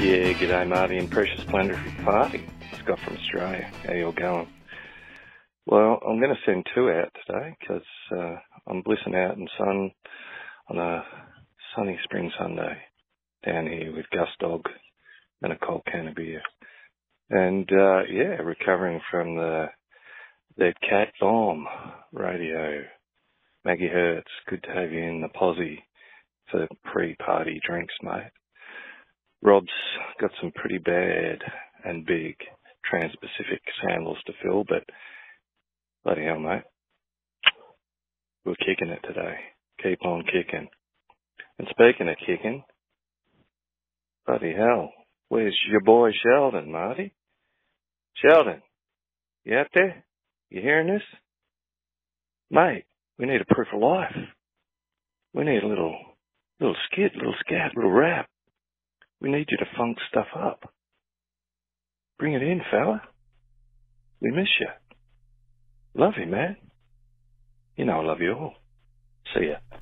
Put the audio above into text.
Yeah, g'day Marty and Precious Planetary Party. Scott from Australia. How you all going? Well, I'm going to send two out today because I'm blissing out in sun on a sunny spring Sunday down here with Gus Dog and a cold can of beer. And recovering from the Cat Bomb radio. Maggie Hertz, good to have you in the posse for pre-party drinks, mate. Rob's got some pretty bad and big Trans-Pacific sandals to fill, but bloody hell, mate. We're kicking it today. Keep on kicking. And speaking of kicking, bloody hell, where's your boy Sheldon, Marty? Sheldon, you out there? You hearing this? Mate, we need a proof of life. We need a little skit, little scat, little rap. We need you to funk stuff up. Bring it in, fella. We miss you. Love you, man. You know I love you all. See ya.